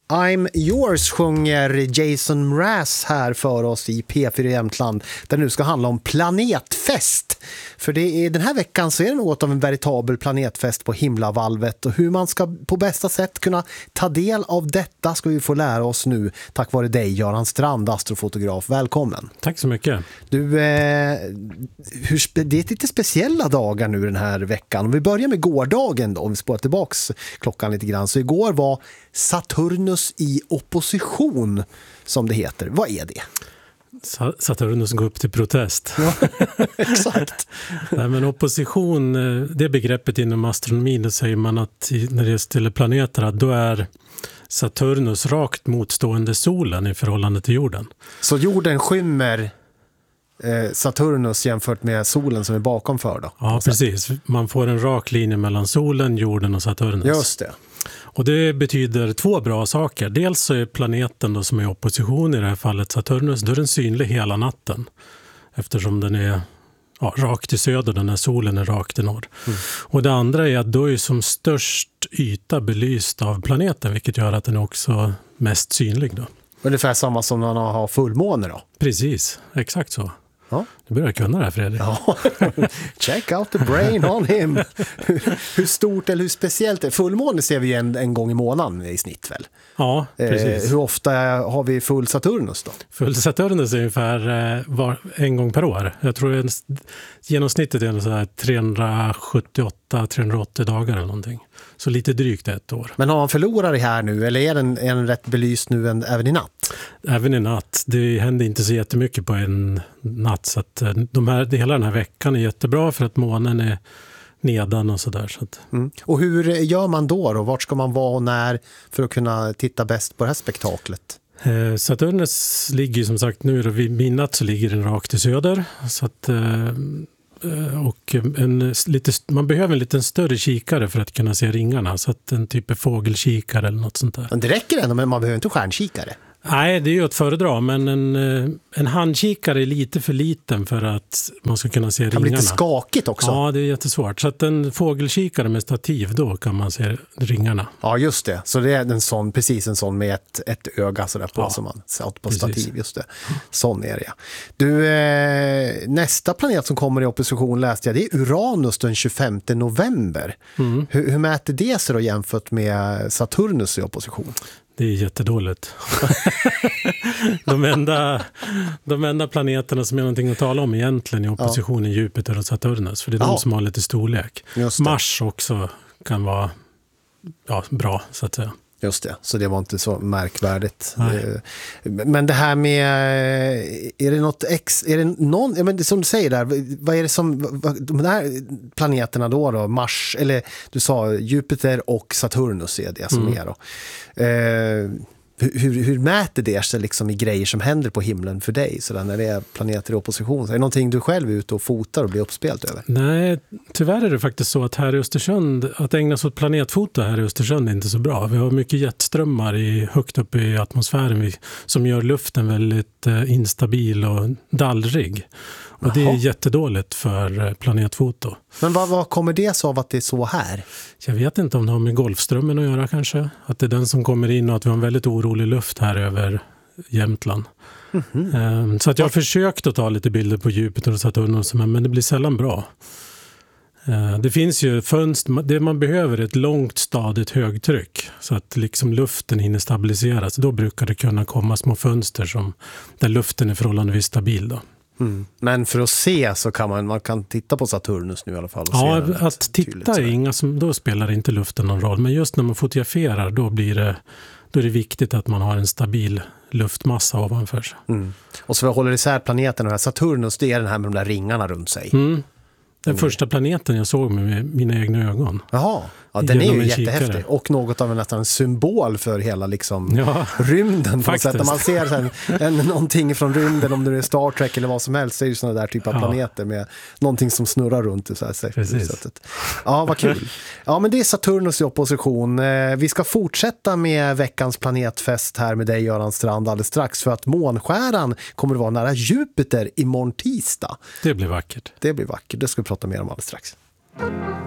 I'm yours sjunger Jason Mraz här för oss i P4 Jämtland, där det nu ska handla om planetfest. För det är, den här veckan så är det något av en veritabel planetfest på himlavalvet, och hur man ska på bästa sätt kunna ta del av detta ska vi få lära oss nu tack vare dig, Göran Strand, astrofotograf. Välkommen. Tack så mycket. Du, det är lite speciella dagar nu den här veckan. Om vi börjar med gårdagen då, om vi spårar tillbaks klockan lite grann. Så igår var Saturnus i opposition, som det heter. Vad är det? Saturnus går upp till protest. Ja, exakt. Nej, men opposition, det begreppet inom astronomin, då säger man att när det gäller planeter, då är Saturnus rakt motstående solen i förhållande till jorden. Så jorden skymmer Saturnus jämfört med solen som är bakom för då? Ja, precis. Man får en rak linje mellan solen, jorden och Saturnus. Just det. Och det betyder två bra saker. Dels så är planeten då, som är i opposition, i det här fallet Saturnus, då är den synlig hela natten. Eftersom den är rakt till söder, den här solen är rakt till norr. Och det andra är att då är som störst yta belyst av planeten, vilket gör att den är också mest synlig då. Ungefär samma som när man har fullmåne då? Precis, exakt så. Ja. Du börjar kunna det här, Fredrik. Ja. Check out the brain on him. Hur stort eller hur speciellt är fullmåne? Ser vi en gång i månaden i snitt väl? Ja, precis. Hur ofta har vi full Saturnus då? Full Saturnus är ungefär en gång per år. Jag tror genomsnittet är så här 378-380 dagar eller någonting. Så lite drygt ett år. Men har man förlorare här nu, eller är den rätt belyst nu även i natt? Även i natt. Det händer inte så jättemycket på en natt. Så att hela den här veckan är jättebra för att månen är nedan och sådär. Så att. Och hur gör man då? Vart ska man vara och när för att kunna titta bäst på det här spektaklet? Saturnus ligger som sagt nu, och vid midnatt så ligger den rakt till söder. Så att, och man behöver en lite större kikare för att kunna se ringarna. Så att en typ av fågelkikare eller något sånt där. Men det räcker ändå, men man behöver inte stjärnkikare. Nej, det är ju att föredra, men en handkikare är lite för liten för att man ska kunna se ringarna. Det kan bli lite skakigt också. Ja, det är jättesvårt. Så att en fågelkikare med stativ, då kan man se ringarna. Ja, just det. Så det är precis en sån med ett öga så där på, som man satt på stativ. Just det. Sån är det. Du, nästa planet som kommer i opposition läste jag, det är Uranus den 25 november. Hur mäter det sig då jämfört med Saturnus i opposition? Det är jättedåligt. de enda planeterna som är någonting att tala om egentligen i opposition är Jupiter och Saturnus. För det är de som har lite storlek. Mars också kan vara bra, så att säga. Just det, så det var inte så märkvärdigt. Men det här med, är det någon, men som du säger där, vad är det som, de här planeterna då, Mars, eller du sa Jupiter och Saturnus är det som är då. Hur mäter det sig liksom i grejer som händer på himlen för dig så där, när det är planeter i opposition? Så är det någonting du själv är ute och fotar och blir uppspelt över? Nej, tyvärr är det faktiskt så att här i Östersund, att ägna sig åt planetfoto här i Östersund är inte så bra. Vi har mycket jetströmmar högt upp i atmosfären som gör luften väldigt instabil och dallrig. Och det är jättedåligt för planetfoto. Men vad kommer det så av att det är så här? Jag vet inte om det har med Golfströmmen att göra kanske. Att det är den som kommer in och att vi har en väldigt orolig luft här över Jämtland. Så att jag har försökt att ta lite bilder på Jupiter och Saturnus, men det blir sällan bra. Det finns ju fönster, det man behöver är ett långt stadigt högtryck så att liksom luften hinner stabiliseras. Då brukar det kunna komma små fönster där luften är förhållandevis stabil då. Men för att se så kan man kan titta på Saturnus nu i alla fall. Och se att titta är då spelar inte luften någon roll. Men just när man fotograferar då är det viktigt att man har en stabil luftmassa ovanför sig. Och så håller isär planeten och Saturnus, det är den här med de där ringarna runt sig. Den första planeten jag såg med mina egna ögon. Jaha, den är ju jättehäftig. Och något av nästan en symbol för hela rymden. På sätt. När man ser någonting från rymden, om det är Star Trek eller vad som helst, så är det sådana där typer av planeter med någonting som snurrar runt. Så här, sättet. Ja, vad kul. Ja, men det är Saturnus i opposition. Vi ska fortsätta med veckans planetfest här med dig, Göran Strand, alldeles strax. För att månskäran kommer att vara nära Jupiter imorgon tisdag. Det blir vackert. Det ska vi prata mer om alldeles strax.